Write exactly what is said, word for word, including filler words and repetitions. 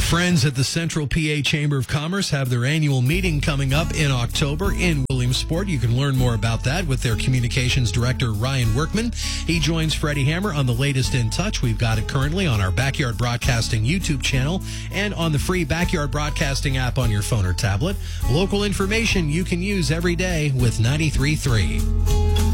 Our friends at the Central P A Chamber of Commerce have their annual meeting coming up in October in Williamsport. You can learn more about that with their communications director, Ryan Workman. He joins Freddie Hammer on the latest In Touch. We've got it currently on our Backyard Broadcasting YouTube channel and on the free Backyard Broadcasting app on your phone or tablet. Local information you can use every day with ninety-three point three.